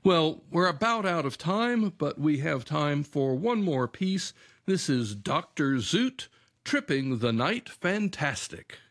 Well, we're about out of time, but we have time for one more piece. This is Dr. Zoot, Tripping the Night Fantastic.